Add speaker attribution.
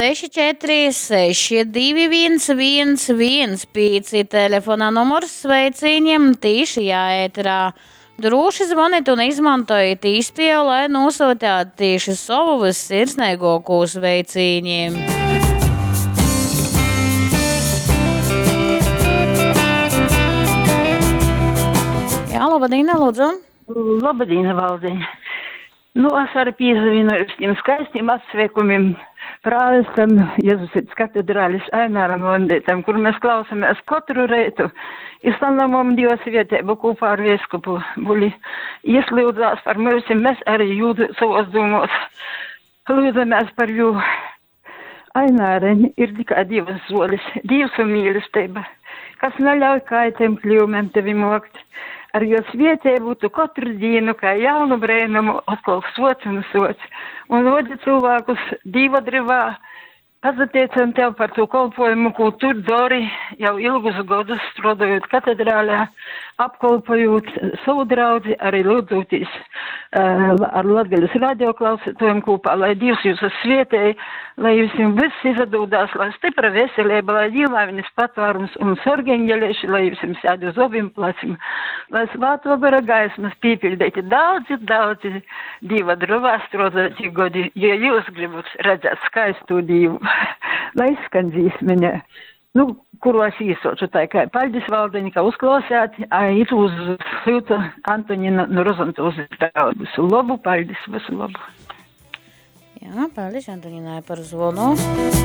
Speaker 1: 6462111, telefona numurs sveiciņiem tīši jāētrā. Droši zvaniet un izmantojiet īspēju, lai nosūtītu tieši savus sirsnīgākos sveiciņiem. Jā, labdien, lūdzu.
Speaker 2: Labdien, Valdiņa. Es arī piesavienoju uz tiem skaistiem atsveikumiem prāvestam Jēzus katedrālis Aināram Londētam, kur mēs klausamies katru reitu. Izstānamam Dieva svētību kopā ar vieskupu Buli ieslūdzās par mums, mēs arī jūdu savos domos. Lūdzamies par jū. Aināri ir tikai Dievas solis, Dievs un mīlestība, kas neļauj kaitiem kļūmēm tevi mokt. Ar jo svētību tu katru dienu, kā jaunu brēnumu, atkal sots un sots. Un vodi cilvēkus Dieva drivā, pazateicam tev par to kolpojumu, ko tu dari jau ilgus gadus, strādājot katedrālē, apkolpojot savu draudzi, arī lūdzoties ar Latgaļas radioklausītājiem kopā, lai Dievs jūs svētēja, lai jūs viss izdodās, lai stipra veselība, lai dīlāvinis patvārums un sorgeņģelieši, lai jūs sēd uz obiem plecim, lai svātvabara gaismas pīpildēti daudzi Dieva druvā strādājot godi, jo jūs gribat redzēt skaistu Dievu, lai izskan dzīsmeņā. Kuros īsoču tā kā paldies Valdiņa, ka uzklausāt, it uz Hilta Antonina no Rozonta uz visu labu, paldies, visu labu.
Speaker 1: Jā, paldies Antoninai par zvonu.